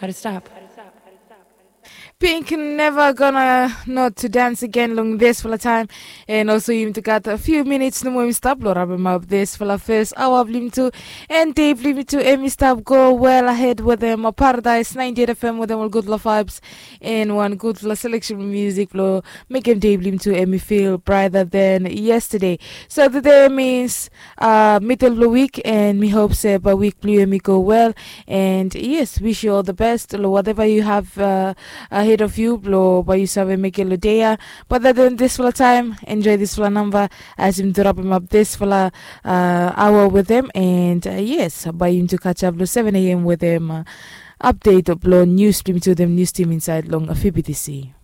How to stop. Pink never gonna not to dance again long this for a time, and also you got a few minutes no more stop Laura up this for the first hour of Lim 2 and Dave Lim 2 Amy stop go well ahead with them a Paradise 98 FM with them all good love vibes and one good selection of music flow make him Dave Lim 2 Amy feel brighter than yesterday. So today means middle of the week and me hope say by week blue me go well, and yes, wish you all the best whatever you have ahead of you blow by yourself and make it day. But other than this for the time, enjoy this for a number as him to wrap him up this for a hour with them, and yes, by him to catch up 7 a.m. with them update upload news stream to them news team inside long a FBTC.